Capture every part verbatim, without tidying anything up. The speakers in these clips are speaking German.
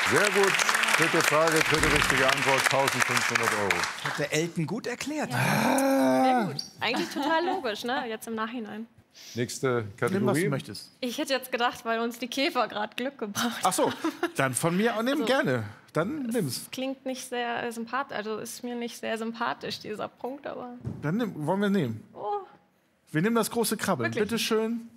Sehr gut. Dritte Frage, dritte richtige Antwort, eintausendfünfhundert Euro. Hat der Elton gut erklärt. Ja. Ah. Sehr gut. Eigentlich total logisch, ne? Jetzt im Nachhinein. Nächste Kategorie. Nimm, was du möchtest. Ich hätte jetzt gedacht, weil uns die Käfer gerade Glück gebracht haben. Ach so, dann von mir, nimm Also, gerne. Dann nimm's. Klingt nicht sehr sympathisch, also ist mir nicht sehr sympathisch, dieser Punkt, aber... Dann nimm, wollen wir nehmen. Oh. Wir nehmen das große Krabbeln. Wirklich? Bitte schön.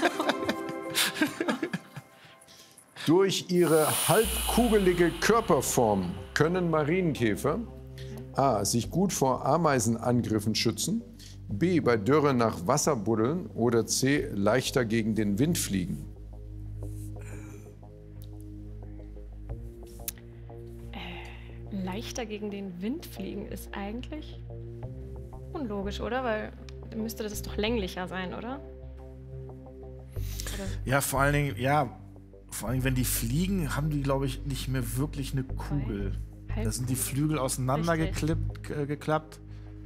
Durch ihre halbkugelige Körperform können Marienkäfer a. sich gut vor Ameisenangriffen schützen, b. bei Dürre nach Wasser buddeln oder c. leichter gegen den Wind fliegen. Äh, leichter gegen den Wind fliegen ist eigentlich unlogisch, oder? Weil dann müsste das doch länglicher sein, oder? oder? Ja, vor allen Dingen, ja, vor allen Dingen, wenn die fliegen, haben die, glaube ich, nicht mehr wirklich eine Kugel. Da sind die Flügel auseinandergeklappt. Äh, geklappt.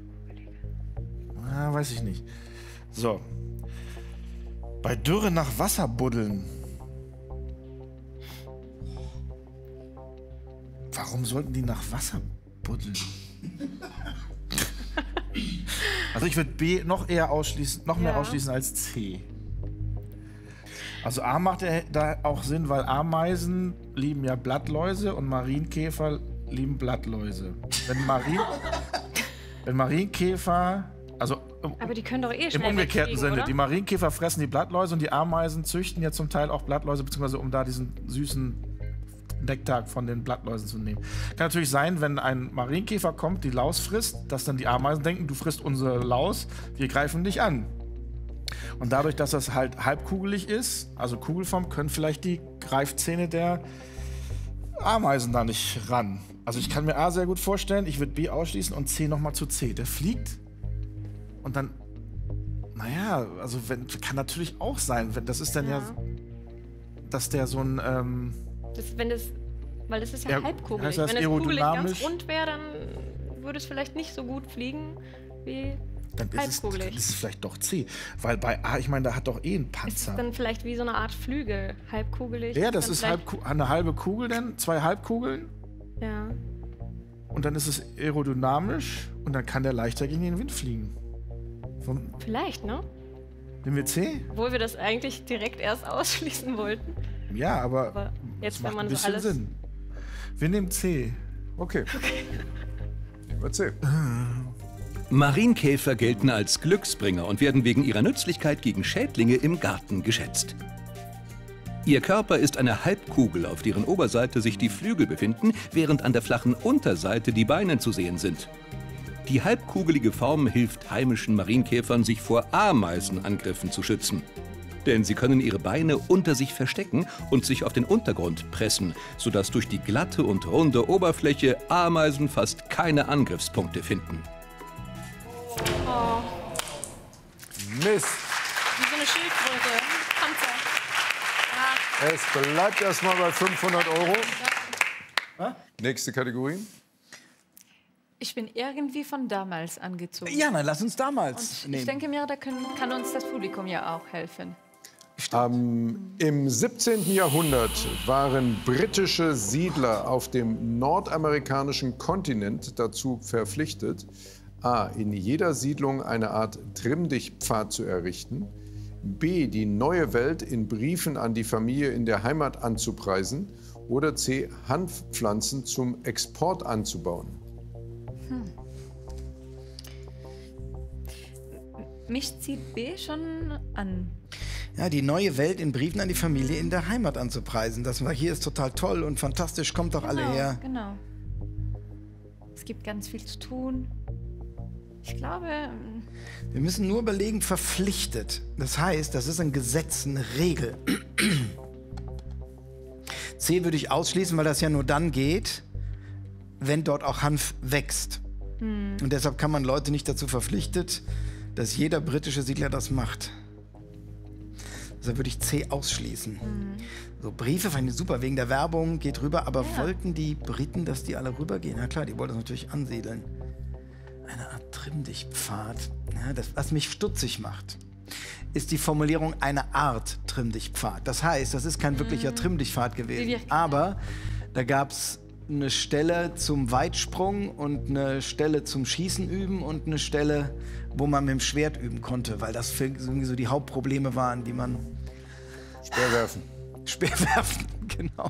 Ah, weiß ich nicht. So. Bei Dürre nach Wasser buddeln. Warum sollten die nach Wasser buddeln? Also ich würde B noch eher ausschließen, noch mehr Ja. ausschließen als C. Also A macht ja da auch Sinn, weil Ameisen lieben ja Blattläuse und Marienkäfer lieben Blattläuse. Wenn, Marien, wenn Marienkäfer, also Aber die können doch eh im schnell umgekehrten wegfliegen, Sinne, oder? die Marienkäfer fressen die Blattläuse und die Ameisen züchten ja zum Teil auch Blattläuse, beziehungsweise um da diesen süßen Nektar von den Blattläusen zu nehmen. Kann natürlich sein, wenn ein Marienkäfer kommt, die Laus frisst, dass dann die Ameisen denken, du frisst unsere Laus, wir greifen dich an. Und dadurch, dass das halt halbkugelig ist, also Kugelform, können vielleicht die Greifzähne der Ameisen da nicht ran. Also ich kann mir A sehr gut vorstellen, ich würde B ausschließen und C nochmal zu C. Der fliegt und dann, naja, also wenn, kann natürlich auch sein, wenn, das ist dann ja, Ja. dass der so ein, ähm, Das, wenn das, weil das ist ja, Ja, halbkugelig. heißt das Wenn es kugelig ganz aerodynamisch? rund wäre, dann würde es vielleicht nicht so gut fliegen wie dann ist, es, dann halbkugelig. ist es vielleicht doch C. Weil bei A, ich meine, da hat doch eh ein Ist es Panzer. dann vielleicht wie so eine Art Flügel, halbkugelig? Ja, das dann ist vielleicht- halb, eine halbe Kugel dann, zwei Halbkugeln. Ja. Und dann ist es aerodynamisch und dann kann der leichter gegen den Wind fliegen. Von, Vielleicht, ne? nehmen wir C? Obwohl wir das eigentlich direkt erst ausschließen wollten. Ja, aber, Aber jetzt, das wenn macht man ein so bisschen alles... Sinn. Wir nehmen C. Okay. Nehmen wir C. Marienkäfer gelten als Glücksbringer und werden wegen ihrer Nützlichkeit gegen Schädlinge im Garten geschätzt. Ihr Körper ist eine Halbkugel, auf deren Oberseite sich die Flügel befinden, während an der flachen Unterseite die Beine zu sehen sind. Die halbkugelige Form hilft heimischen Marienkäfern, sich vor Ameisenangriffen zu schützen. Denn sie können ihre Beine unter sich verstecken und sich auf den Untergrund pressen, sodass durch die glatte und runde Oberfläche Ameisen fast keine Angriffspunkte finden. Oh, Mist. wie so eine Schildkröte. Panzer. Ah, Es bleibt erstmal bei fünfhundert Euro. Nächste Kategorie. Ich bin irgendwie von damals angezogen. Ja, dann lass uns damals Und ich denke mir, da können, kann uns das Publikum ja auch helfen. Ähm, Im siebzehnten Jahrhundert waren britische Siedler auf dem nordamerikanischen Kontinent dazu verpflichtet, a. in jeder Siedlung eine Art Trimm-dich-Pfad zu errichten, b. die neue Welt in Briefen an die Familie in der Heimat anzupreisen oder c. Hanfpflanzen zum Export anzubauen. Hm. Mich zieht B schon an. Ja, die neue Welt in Briefen an die Familie in der Heimat anzupreisen. Das war hier ist total toll und fantastisch, kommt doch alle Genau, her. Genau. Es gibt ganz viel zu tun. Ich glaube, ähm, Wir müssen nur überlegen, verpflichtet. Das heißt, das ist ein Gesetz, eine Regel. C würde ich ausschließen, weil das ja nur dann geht, wenn dort auch Hanf wächst. hm, Und deshalb kann man Leute nicht dazu verpflichtet, dass jeder britische Siedler das macht. Deshalb würde ich C ausschließen. hm. So, Briefe fand ich super, wegen der Werbung, geht rüber. Aber Ja. wollten die Briten, dass die alle rübergehen? Na klar, die wollten das natürlich ansiedeln. Eine Art Trimm-dich-Pfad. Ja, das, was mich stutzig macht, ist die Formulierung eine Art Trimm-dich-Pfad. Das heißt, das ist kein wirklicher Trimm-dich-Pfad gewesen. Wie wir- Aber Da gab es eine Stelle zum Weitsprung und eine Stelle zum Schießen üben und eine Stelle, wo man mit dem Schwert üben konnte, weil das für irgendwie so die Hauptprobleme waren, die man... Speerwerfen. Speerwerfen, genau.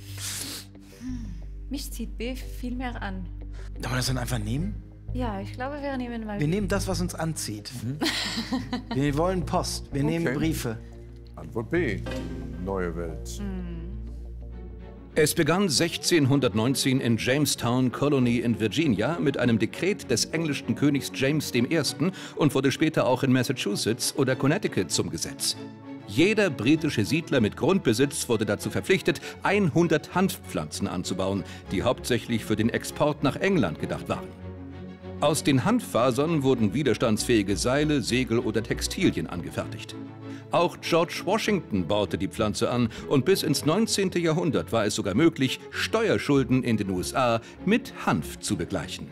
Mich zieht B viel mehr an. Wollen wir das dann einfach nehmen? Ja, ich glaube, wir nehmen mal. Wir nehmen das, was uns anzieht. Mhm. Wir wollen Post, wir Okay. nehmen Briefe. Antwort B, die neue Welt. Es begann sechzehnhundertneunzehn in Jamestown Colony in Virginia mit einem Dekret des englischen Königs James der Erste. und wurde später auch in Massachusetts oder Connecticut zum Gesetz. Jeder britische Siedler mit Grundbesitz wurde dazu verpflichtet, hundert Hanfpflanzen anzubauen, die hauptsächlich für den Export nach England gedacht waren. Aus den Hanffasern wurden widerstandsfähige Seile, Segel oder Textilien angefertigt. Auch George Washington baute die Pflanze an und bis ins neunzehnte. Jahrhundert war es sogar möglich, Steuerschulden in den U S A mit Hanf zu begleichen.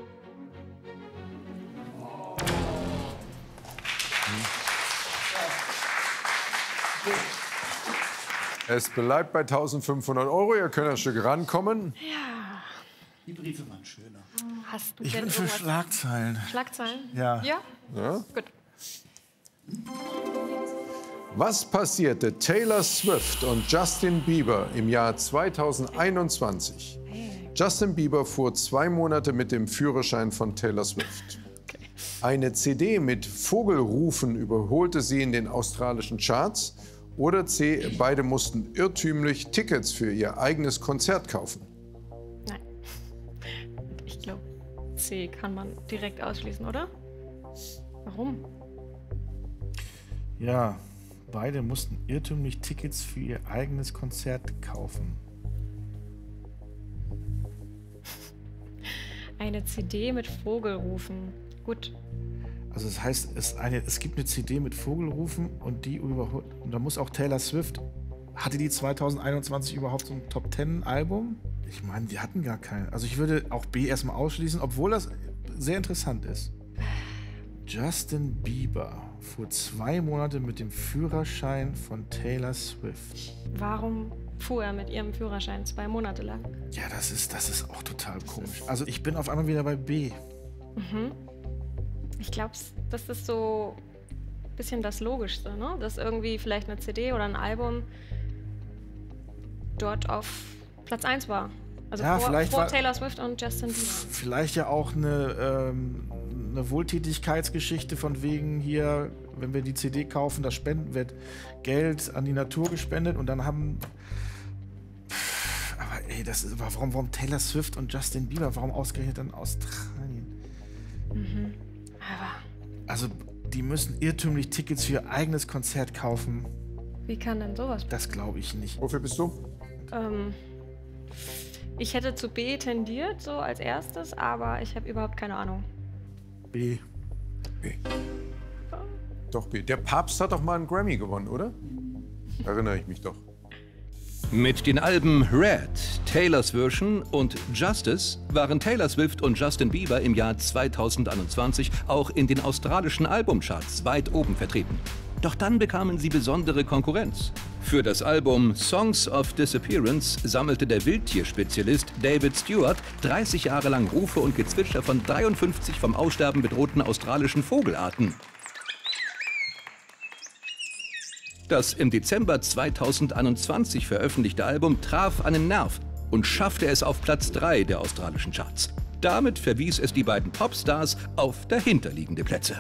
Es bleibt bei eintausendfünfhundert Euro. Ihr könnt ein Stück rankommen. Ja. Die Briefe waren schöner. Hast du Ich denn bin für irgendwas- Schlagzeilen. Schlagzeilen? Ja. Ja? Ja? Gut. Was passierte Taylor Swift und Justin Bieber im Jahr zweitausendeinundzwanzig? Justin Bieber fuhr zwei Monate mit dem Führerschein von Taylor Swift. Eine C D mit Vogelrufen überholte sie in den australischen Charts. Oder C, beide mussten irrtümlich Tickets für ihr eigenes Konzert kaufen. Nein. Ich glaube, C kann man direkt ausschließen, oder? Warum? Ja, beide mussten irrtümlich Tickets für ihr eigenes Konzert kaufen. Eine C D mit Vogelrufen. Gut. Also das heißt, es, eine, es gibt eine C D mit Vogelrufen und die überholt. Und da muss auch Taylor Swift. Hatte die zweitausendeinundzwanzig überhaupt so ein Top Ten Album? Ich meine, die hatten gar keinen. Also ich würde auch B erstmal ausschließen, obwohl das sehr interessant ist. Justin Bieber fuhr zwei Monate mit dem Führerschein von Taylor Swift. Warum fuhr er mit ihrem Führerschein zwei Monate lang? Ja, das ist, das ist auch total komisch. Also ich bin auf einmal wieder bei B. Mhm. Ich glaube, das ist so ein bisschen das Logischste, ne? Dass irgendwie vielleicht eine C D oder ein Album dort auf Platz eins war. Also Ja, vor, vielleicht vor war- Taylor Swift und Justin Bieber. Vielleicht ja auch eine, ähm, eine Wohltätigkeitsgeschichte von wegen hier, wenn wir die C D kaufen, das spenden wird Geld an die Natur gespendet und dann haben. Pff, aber ey, das ist, aber warum, warum Taylor Swift und Justin Bieber? Warum ausgerechnet dann Australien? Aber Also, die müssen irrtümlich Tickets für ihr eigenes Konzert kaufen. wie kann denn sowas passieren? Das glaube ich nicht. Wofür bist du? Ähm, ich hätte zu B tendiert, so als erstes, aber ich habe überhaupt keine Ahnung. B. B. Doch B. Der Papst hat doch mal einen Grammy gewonnen, oder? Erinnere ich mich doch. Mit den Alben Red, Taylor's Version und Justice waren Taylor Swift und Justin Bieber im Jahr zweitausendeinundzwanzig auch in den australischen Albumcharts weit oben vertreten. Doch dann bekamen sie besondere Konkurrenz. Für das Album Songs of Disappearance sammelte der Wildtierspezialist David Stewart dreißig Jahre lang Rufe und Gezwitscher von dreiundfünfzig vom Aussterben bedrohten australischen Vogelarten. Das im Dezember zweitausendeinundzwanzig veröffentlichte Album traf einen Nerv und schaffte es auf Platz drei der australischen Charts. Damit verwies es die beiden Popstars auf dahinterliegende Plätze.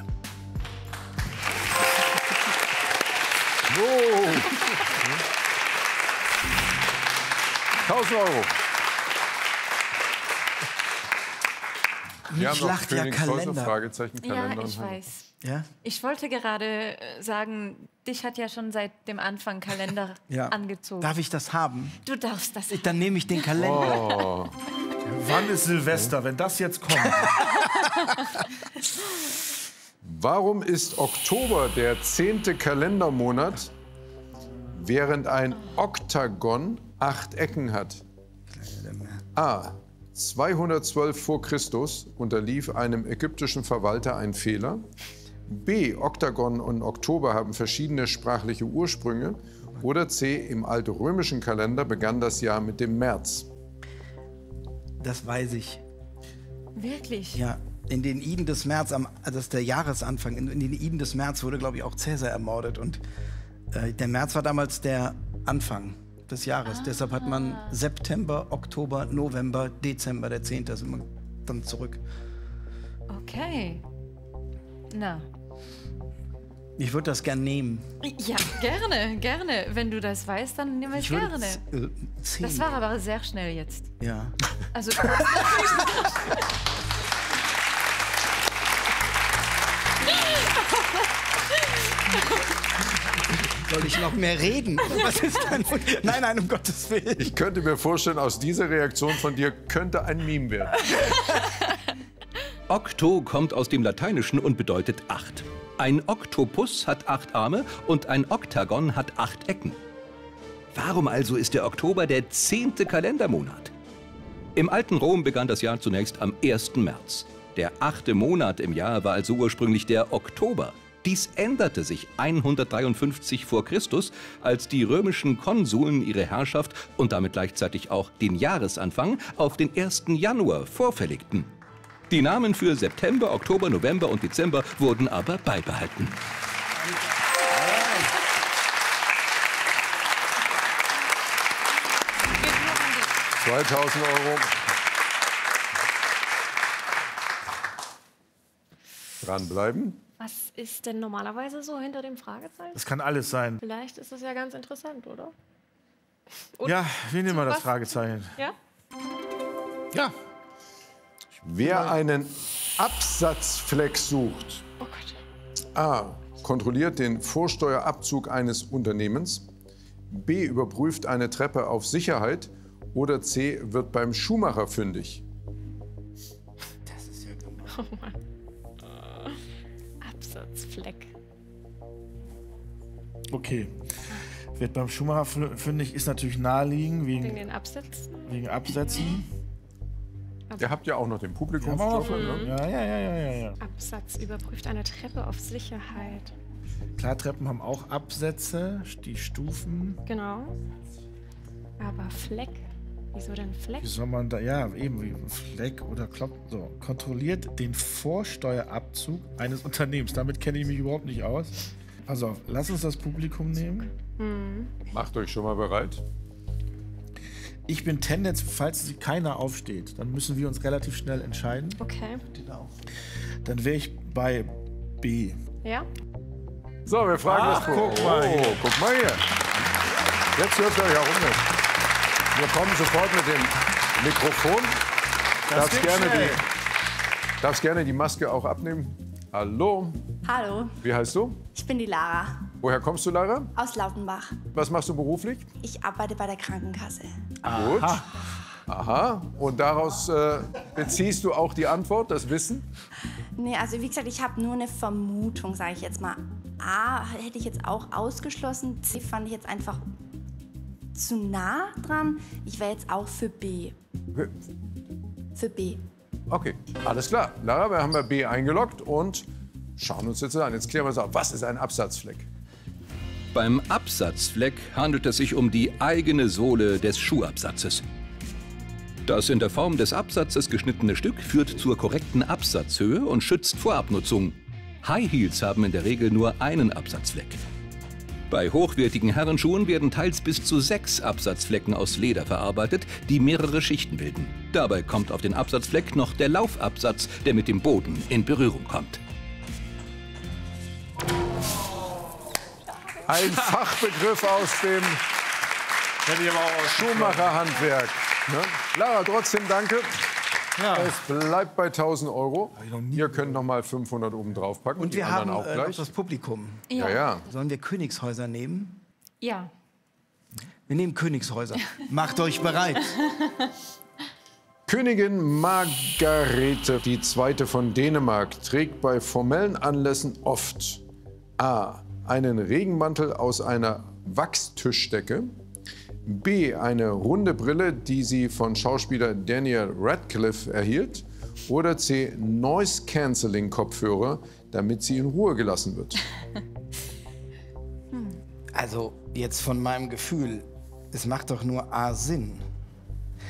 So. tausend Euro. Wir haben Mich noch lacht ja Königsholzer, Kalender. Fragezeichen, Kalender. Ja, ich und- weiß. Ja? Ich wollte gerade äh, sagen, dich hat ja schon seit dem Anfang Kalender Ja. angezogen. Darf ich das haben? Du darfst das. Ich, dann nehme ich den Kalender. Oh. Wann ist Silvester, wenn das jetzt kommt? Warum ist Oktober der zehnte Kalendermonat, während ein Oktagon acht Ecken hat? A. zweihundertzwölf vor Christus unterlief einem ägyptischen Verwalter ein Fehler. B. Oktagon und Oktober haben verschiedene sprachliche Ursprünge. Oder C. Im altrömischen Kalender begann das Jahr mit dem März. Das weiß ich. Wirklich? Ja, in den Iden des März, am, das ist der Jahresanfang, in, in den Iden des März wurde, glaube ich, auch Cäsar ermordet. Und äh, der März war damals der Anfang des Jahres. Ah. Deshalb hat man September, Oktober, November, Dezember, der zehnte ist immer dann zurück. Okay. Na. Ich würde das gern nehmen. Ja, gerne, gerne. Wenn du das weißt, dann nehmen wir es gerne. Äh, das war aber sehr schnell jetzt. Ja. Also. Soll ich noch mehr reden? Was ist dann? Nein, nein, um Gottes Willen. Ich könnte mir vorstellen, aus dieser Reaktion von dir könnte ein Meme werden. Okto kommt aus dem Lateinischen und bedeutet acht. Ein Oktopus hat acht Arme und ein Oktagon hat acht Ecken. Warum also ist der Oktober der zehnte Kalendermonat? Im alten Rom begann das Jahr zunächst am ersten März. Der achte Monat im Jahr war also ursprünglich der Oktober. Dies änderte sich hundertdreiundfünfzig vor Christus, als die römischen Konsuln ihre Herrschaft und damit gleichzeitig auch den Jahresanfang auf den ersten Januar vorverlegten. Die Namen für September, Oktober, November und Dezember wurden aber beibehalten. zweitausend Euro. Dranbleiben. Was ist denn normalerweise so hinter dem Fragezeichen? Das kann alles sein. Vielleicht ist das ja ganz interessant, oder? Und ja, wir nehmen mal das was? Fragezeichen. Ja? Ja. Wer einen Absatzfleck sucht, Oh Gott. A. kontrolliert den Vorsteuerabzug eines Unternehmens, B. überprüft eine Treppe auf Sicherheit oder C. wird beim Schuhmacher fündig. Das ist ja gemein. Oh Mann. Absatzfleck. Okay. Wird beim Schuhmacher fündig, ist natürlich naheliegend wegen, Wegen den Absätzen? wegen Absätzen. Ihr habt ja auch noch den Ja, Publikumsjob. ja, Ne? ja, ja, ja, ja, ja. Absatz überprüft eine Treppe auf Sicherheit. Klar, Treppen haben auch Absätze, die Stufen. Genau. Aber Fleck? Wieso denn Fleck? Wie soll man da, ja, eben wie Fleck oder Klopp. So, kontrolliert den Vorsteuerabzug eines Unternehmens. Damit kenne ich mich überhaupt nicht aus. Pass auf, lass uns das Publikum nehmen. Hm. Macht euch schon mal bereit. Ich bin Tendenz, falls keiner aufsteht, dann müssen wir uns relativ schnell entscheiden. Okay. Dann wäre ich bei B. Ja? So, wir fragen Ach, das Pro. guck mal oh, hier. guck mal hier. Jetzt hört ihr euch auch um. Wir kommen sofort mit dem Mikrofon. Darfst geht gerne, schnell. die, darfst gerne die Maske auch abnehmen. Hallo, Hallo, wie heißt du? ich bin die Lara Woher kommst du, Lara? aus Lautenbach. Was machst du beruflich? Ich arbeite bei der Krankenkasse. Gut. Aha. Und daraus äh, beziehst du auch die Antwort, das Wissen? Nee, also wie gesagt, ich habe nur eine Vermutung, sage ich jetzt mal. A hätte ich jetzt auch ausgeschlossen. C fand ich jetzt einfach zu nah dran. Ich wäre jetzt auch für B. Für B. Okay, alles klar. Lara, wir haben bei B eingeloggt und schauen uns jetzt an. Jetzt klären wir uns auf. Was ist ein Absatzfleck? Beim Absatzfleck handelt es sich um die eigene Sohle des Schuhabsatzes. Das in der Form des Absatzes geschnittene Stück führt zur korrekten Absatzhöhe und schützt vor Abnutzung. High Heels haben in der Regel nur einen Absatzfleck. Bei hochwertigen Herrenschuhen werden teils bis zu sechs Absatzflecken aus Leder verarbeitet, die mehrere Schichten bilden. Dabei kommt auf den Absatzfleck noch der Laufabsatz, der mit dem Boden in Berührung kommt. Ein Fachbegriff aus dem Schuhmacherhandwerk. Ne? Lara, trotzdem danke. Ja. Es bleibt bei tausend Euro. ich noch nie Ihr könnt noch mal fünfhundert oben drauf packen. Und die wir haben anderen auch äh, noch gleich. das Publikum. Ja, ja. Sollen wir Königshäuser nehmen? Ja. Wir nehmen Königshäuser. Macht euch bereit. Königin Margarete die Zweite von Dänemark trägt bei formellen Anlässen oft A. einen Regenmantel aus einer Wachstischdecke, B. eine runde Brille, die sie von Schauspieler Daniel Radcliffe erhielt, oder C. Noise-Canceling-Kopfhörer, damit sie in Ruhe gelassen wird. Also jetzt von meinem Gefühl, es macht doch nur A Sinn.